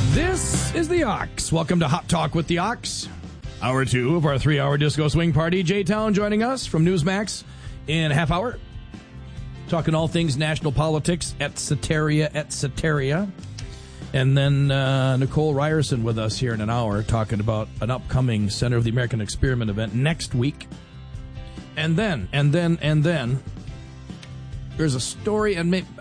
This is the Ox. Welcome to Hot Talk with the Ox. Hour 2 of our 3-hour disco swing party. J-Town joining us from Newsmax in a half hour. Talking all things national politics, et cetera. And then Nicole Ryerson with us here in an hour talking about an upcoming Center of the American Experiment event next week. And then there's a story, and maybe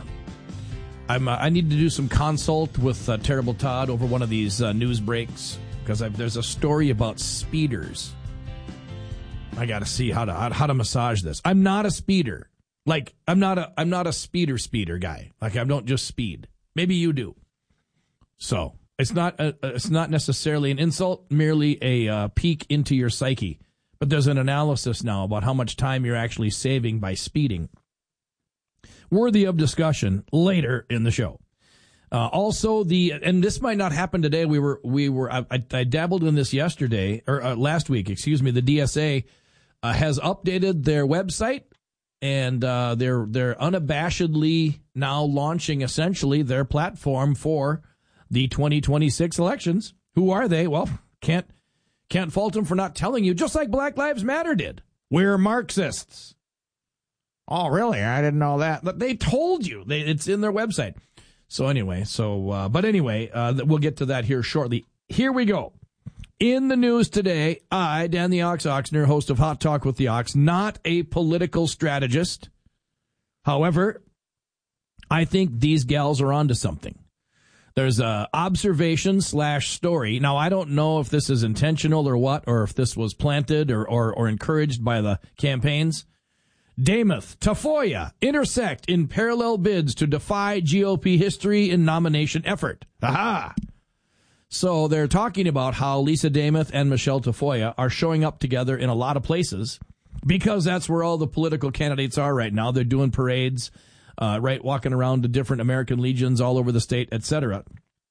I need to do some consult with Terrible Todd over one of these news breaks, because there's a story about speeders. I got to see how to massage this. I'm not a speeder. Like, I'm not a speeder guy. Like, I don't just speed. Maybe you do. So it's not necessarily an insult, merely a peek into your psyche. But there's an analysis now about how much time you're actually saving by speeding. Worthy of discussion later in the show. Also, and this might not happen today. I dabbled in this yesterday or last week. Excuse me. The DSA has updated their website, and they're unabashedly now launching essentially their platform for the 2026 elections. Who are they? Well, can't fault them for not telling you, just like Black Lives Matter did. We're Marxists. Oh, really? I didn't know that. But they told you. It's in their website. So anyway, we'll get to that here shortly. Here we go. In the news today, I, Dan the Ox Oxner, host of Hot Talk with the Ox, not a political strategist. However, I think these gals are onto something. There's a observation/story. Now, I don't know if this is intentional or what, or if this was planted or encouraged by the campaigns. Demuth, Tafoya intersect in parallel bids to defy GOP history in nomination effort. Aha! So they're talking about how Lisa Demuth and Michelle Tafoya are showing up together in a lot of places because that's where all the political candidates are right now. They're doing parades, walking around to different American legions all over the state, etc.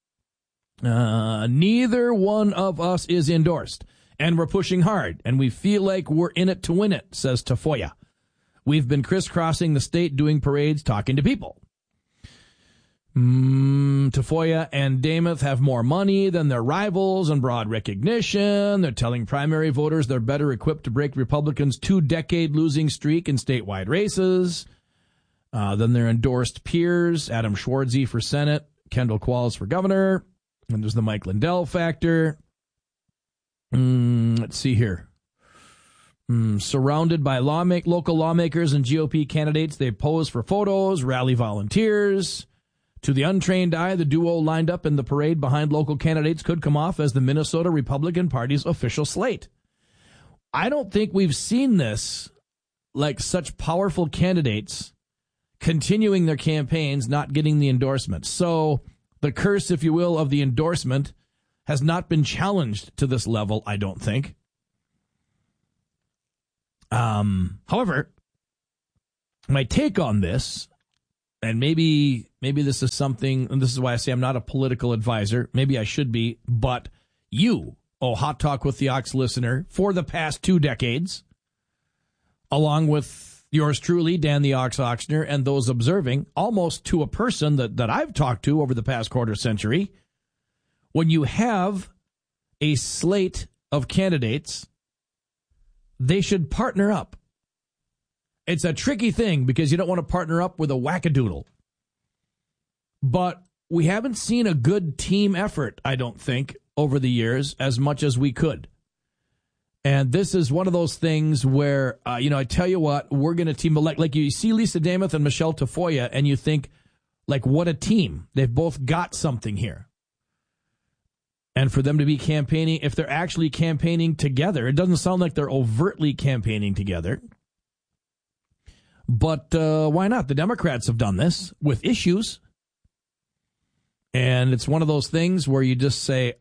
Neither one of us is endorsed, and we're pushing hard, and we feel like we're in it to win it, says Tafoya. We've been crisscrossing the state doing parades, talking to people. Tafoya and Demuth have more money than their rivals and broad recognition. They're telling primary voters they're better equipped to break Republicans' 2-decade losing streak in statewide races than their endorsed peers. Adam Schwartzy for Senate, Kendall Qualls for governor. And there's the Mike Lindell factor. Let's see here. Surrounded by local lawmakers and GOP candidates, they pose for photos, rally volunteers. To the untrained eye, the duo lined up in the parade behind local candidates could come off as the Minnesota Republican Party's official slate. I don't think we've seen this, like such powerful candidates continuing their campaigns, not getting the endorsement. So the curse, if you will, of the endorsement has not been challenged to this level, I don't think. However, my take on this, and maybe this is something, and this is why I say I'm not a political advisor. Maybe I should be, but you, Hot Talk with the Ox listener, for the past 2 decades, along with yours truly, Dan the Ox Oxner, and those observing, almost to a person that I've talked to over the past quarter century, when you have a slate of candidates, they should partner up. It's a tricky thing because you don't want to partner up with a wackadoodle. But we haven't seen a good team effort, I don't think, over the years as much as we could. And this is one of those things where, I tell you what, we're going to team elect. Like you see Lisa Demuth and Michelle Tafoya, and you think, like, what a team. They've both got something here. And for them to be campaigning, if they're actually campaigning together, it doesn't sound like they're overtly campaigning together. But why not? The Democrats have done this with issues. And it's one of those things where you just say,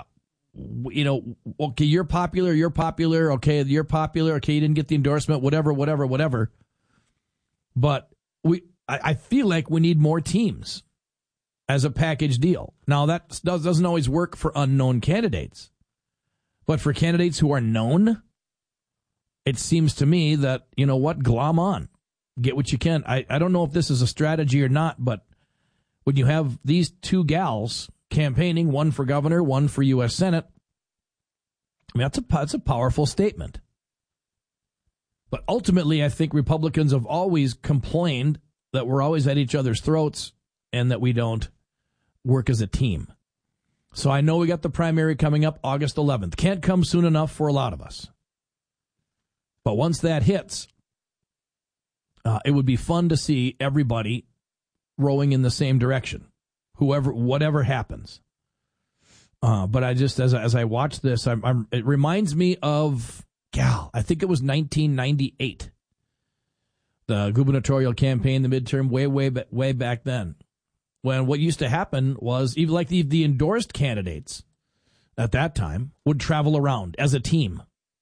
okay, you're popular. Okay, you're popular. Okay, you didn't get the endorsement, whatever. But I feel like we need more teams as a package deal. Now, that doesn't always work for unknown candidates. But for candidates who are known, it seems to me that, you know what, glom on. Get what you can. I don't know if this is a strategy or not, but when you have these two gals campaigning, one for governor, one for U.S. Senate. I mean, that's a powerful statement. But ultimately, I think Republicans have always complained that we're always at each other's throats and that we don't work as a team. So I know we got the primary coming up August 11th. Can't come soon enough for a lot of us. But once that hits, it would be fun to see everybody rowing in the same direction, whatever happens. But I just, as I watch this, it reminds me of, I think it was 1998, the gubernatorial campaign, the midterm, way back then, when what used to happen was even like the endorsed candidates at that time would travel around as a team.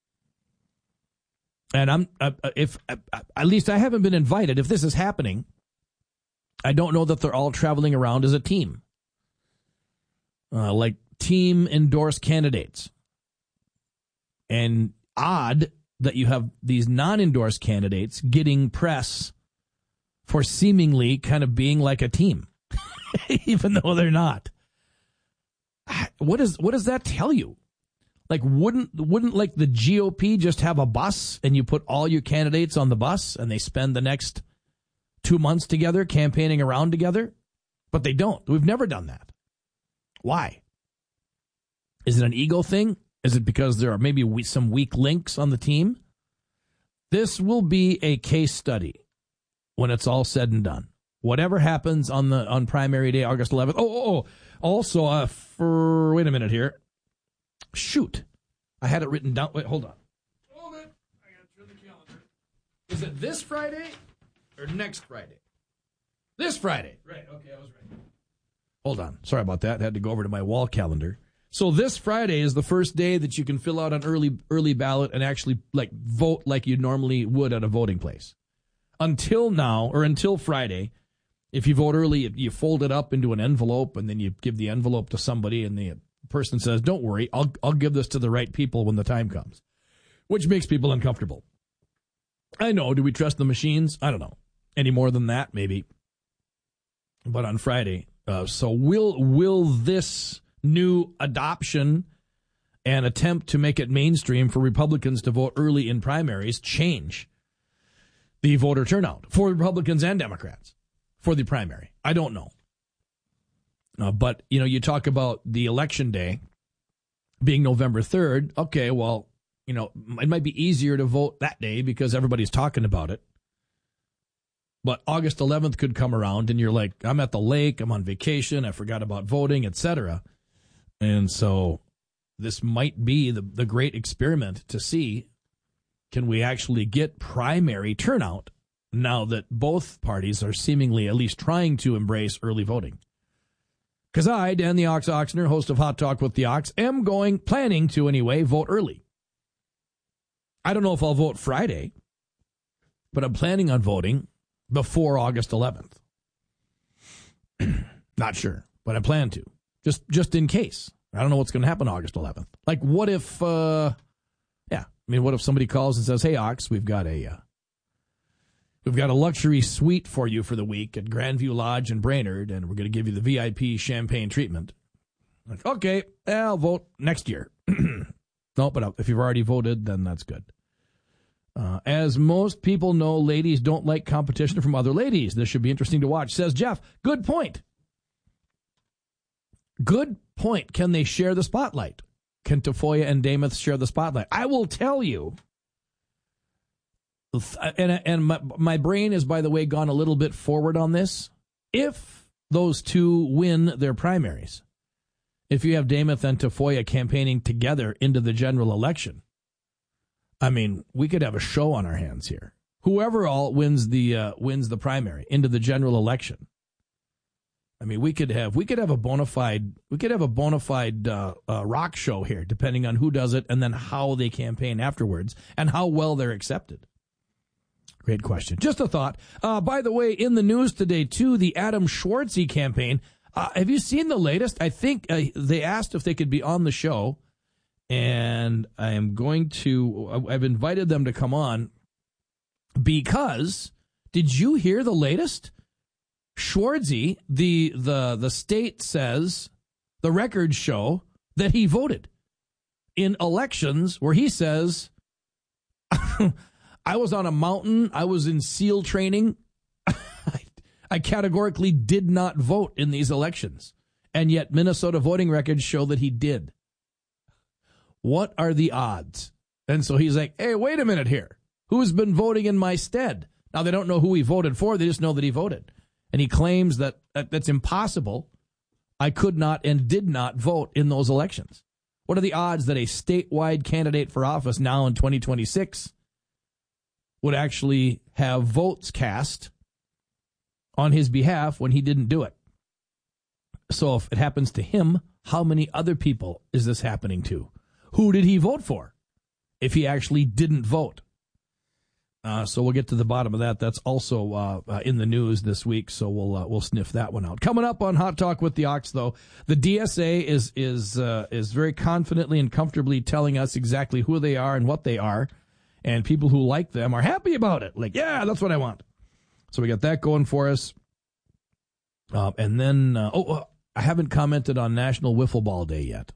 And at least I haven't been invited. If this is happening, I don't know that they're all traveling around as a team, like team endorsed candidates. And odd that you have these non-endorsed candidates getting press for seemingly kind of being like a team, even though they're not. What does that tell you? Like, wouldn't like the GOP just have a bus and you put all your candidates on the bus and they spend the next 2 months together campaigning around together? But they don't. We've never done that. Why? Is it an ego thing? Is it because there are maybe some weak links on the team? This will be a case study when it's all said and done. Whatever happens on primary day, August 11th. Also, wait a minute here. Shoot. I had it written down. Wait, hold on. Hold it. I got to turn the calendar. Is it this Friday or next Friday? This Friday. Right. Okay, I was right. Hold on. Sorry about that. I had to go over to my wall calendar. So this Friday is the first day that you can fill out an early ballot and actually vote like you normally would at a voting place. Until now, or until Friday, if you vote early, you fold it up into an envelope and then you give the envelope to somebody and the person says, "Don't worry, I'll give this to the right people when the time comes," which makes people uncomfortable. I know. Do we trust the machines? I don't know. Any more than that, maybe. But on Friday, so will this new adoption and attempt to make it mainstream for Republicans to vote early in primaries change the voter turnout for Republicans and Democrats for the primary? I don't know. But, you talk about the election day being November 3rd. Okay, well, it might be easier to vote that day because everybody's talking about it. But August 11th could come around and you're like, I'm at the lake, I'm on vacation, I forgot about voting, etc. And so this might be the great experiment to see, can we actually get primary turnout now that both parties are seemingly at least trying to embrace early voting? Because I, Dan the Ox Oxner, host of Hot Talk with the Ox, am planning to anyway, vote early. I don't know if I'll vote Friday, but I'm planning on voting before August 11th. Not sure, but I plan to. Just in case. I don't know what's going to happen August 11th. Like, what if, what if somebody calls and says, "Hey, Ox, we've got a luxury suite for you for the week at Grandview Lodge in Brainerd, and we're going to give you the VIP champagne treatment." Like, okay, I'll vote next year. No, but if you've already voted, then that's good. As most people know, ladies don't like competition from other ladies. This should be interesting to watch, says Jeff. Good point. Good point. Can they share the spotlight? Can Tafoya and Dameth share the spotlight? I will tell you. And my brain has, by the way, gone a little bit forward on this. If those two win their primaries, if you have Dameth and Tafoya campaigning together into the general election, I mean, we could have a show on our hands here. Whoever all wins the primary into the general election. I mean, we could have a bona fide rock show here, depending on who does it and then how they campaign afterwards and how well they're accepted. Great question. Just a thought. By the way, in the news today, too, the Adam Schwartzy campaign. Have you seen the latest? I think they asked if they could be on the show, and I've invited them to come on because, did you hear the latest? Schwartzy, the state says The records show that he voted in elections where he says, I was on a mountain, I was in SEAL training, I categorically did not vote in these elections. And yet Minnesota voting records show that he did. What are the odds? And so he's like, hey, wait a minute here. Who's been voting in my stead? Now, they don't know who he voted for. They just know that he voted. And he claims that that's impossible. I could not and did not vote in those elections. What are the odds that a statewide candidate for office now in 2026 would actually have votes cast on his behalf when he didn't do it? So if it happens to him, how many other people is this happening to? Who did he vote for if he actually didn't vote? So we'll get to the bottom of that. That's also in the news this week, so we'll sniff that one out. Coming up on Hot Talk with the Ox, though, the DSA is very confidently and comfortably telling us exactly who they are and what they are, and people who like them are happy about it. Like, yeah, that's what I want. So we got that going for us. And then, I haven't commented on National Wiffle Ball Day yet.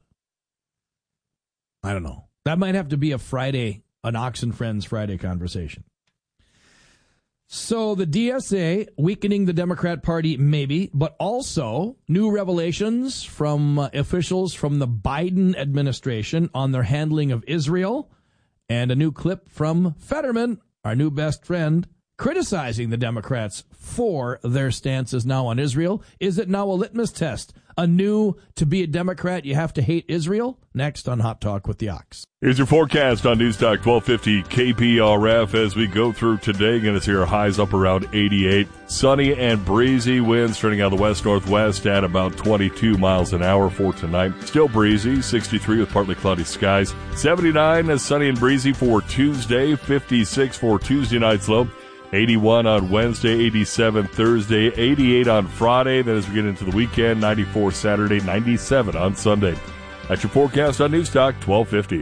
I don't know. That might have to be a Friday, an Ox and Friends Friday conversation. So the DSA weakening the Democrat Party, maybe, but also new revelations from officials from the Biden administration on their handling of Israel, and a new clip from Fetterman, our new best friend, criticizing the Democrats for their stances now on Israel. Is it now a litmus test? To be a Democrat, you have to hate Israel? Next on Hot Talk with the Ox. Here's your forecast on News Talk 1250 KPRF as we go through today. Going to see our highs up around 88. Sunny and breezy winds turning out of the west-northwest at about 22 miles an hour for tonight. Still breezy, 63 with partly cloudy skies. 79 as sunny and breezy for Tuesday. 56 for Tuesday night's low. 81 on Wednesday, 87 Thursday, 88 on Friday. Then as we get into the weekend, 94 Saturday, 97 on Sunday. That's your forecast on News Talk 1250.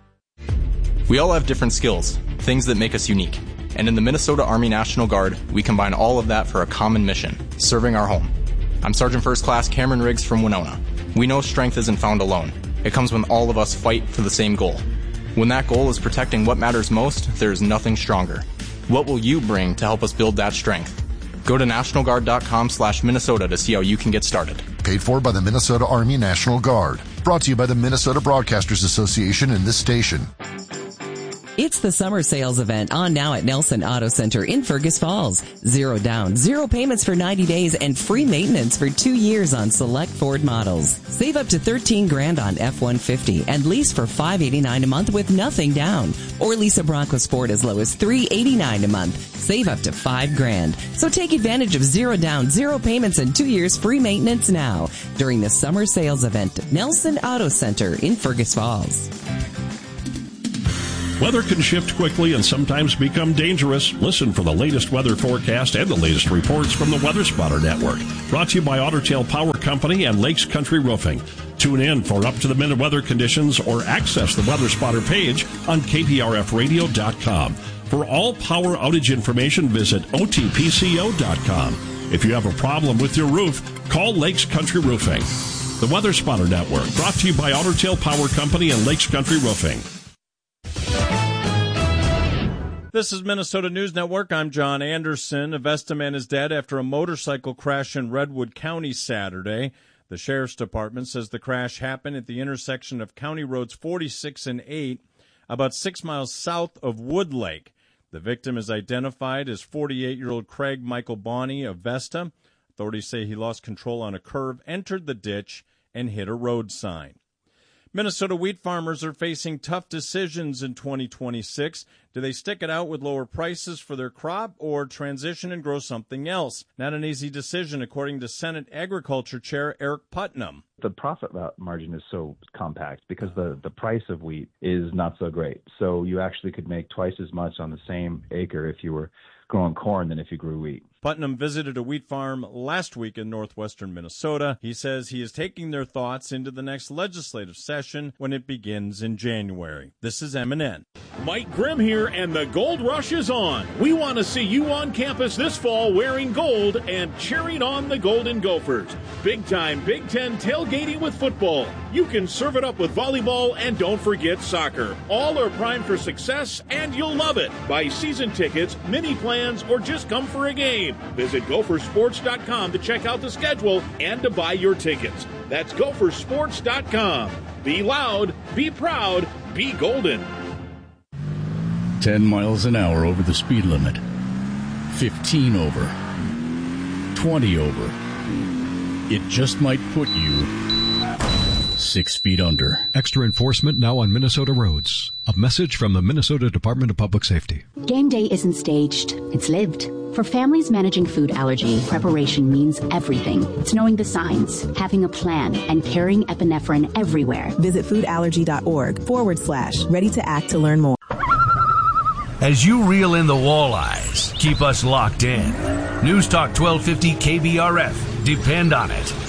We all have different skills, things that make us unique. And in the Minnesota Army National Guard, we combine all of that for a common mission, serving our home. I'm Sergeant First Class Cameron Riggs from Winona. We know strength isn't found alone. It comes when all of us fight for the same goal. When that goal is protecting what matters most, there is nothing stronger. What will you bring to help us build that strength? Go to NationalGuard.com/Minnesota to see how you can get started. Paid for by the Minnesota Army National Guard. Brought to you by the Minnesota Broadcasters Association and this station. It's the summer sales event on now at Nelson Auto Center in Fergus Falls. 0 down, 0 payments for 90 days, and free maintenance for 2 years on select Ford models. Save up to $13,000 on F-150 and lease for $589 a month with nothing down. Or lease a Bronco Sport as low as $389 a month. Save up to $5,000. So take advantage of 0 down, 0 payments, and 2 years free maintenance now during the summer sales event at Nelson Auto Center in Fergus Falls. Weather can shift quickly and sometimes become dangerous. Listen for the latest weather forecast and the latest reports from the Weather Spotter Network. Brought to you by Otter Tail Power Company and Lakes Country Roofing. Tune in for up-to-the-minute weather conditions or access the Weather Spotter page on KPRFradio.com. For all power outage information, visit OTPCO.com. If you have a problem with your roof, call Lakes Country Roofing. The Weather Spotter Network, brought to you by Otter Tail Power Company and Lakes Country Roofing. This is Minnesota News Network. I'm John Anderson. A Vesta man is dead after a motorcycle crash in Redwood County Saturday. The Sheriff's Department says the crash happened at the intersection of County Roads 46 and 8, about 6 miles south of Wood Lake. The victim is identified as 48-year-old Craig Michael Bonney of Vesta. Authorities say he lost control on a curve, entered the ditch, and hit a road sign. Minnesota wheat farmers are facing tough decisions in 2026. Do they stick it out with lower prices for their crop or transition and grow something else? Not an easy decision, according to Senate Agriculture Chair Eric Putnam. The profit margin is so compact because the price of wheat is not so great. So you actually could make twice as much on the same acre if you were growing corn than if you grew wheat. Putnam visited a wheat farm last week in northwestern Minnesota. He says he is taking their thoughts into the next legislative session when it begins in January. This is MNN. Mike Grimm here, and the Gold Rush is on. We want to see you on campus this fall wearing gold and cheering on the Golden Gophers. Big-time Big Ten tailgating with football. You can serve it up with volleyball, and don't forget soccer. All are primed for success, and you'll love it. Buy season tickets, mini plans, or just come for a game. Visit gophersports.com to check out the schedule and to buy your tickets. That's gophersports.com. Be loud, be proud, be golden. 10 miles an hour over the speed limit. 15 over. 20 over. It just might put you 6 feet under. Extra enforcement now on Minnesota roads. A message from the Minnesota Department of Public Safety. Game day isn't staged, it's lived. For families managing food allergy, preparation means everything. It's knowing the signs, having a plan, and carrying epinephrine everywhere. Visit foodallergy.org/ready to act to learn more. As you reel in the walleyes, keep us locked in. News Talk 1250 KBRF. Depend on it.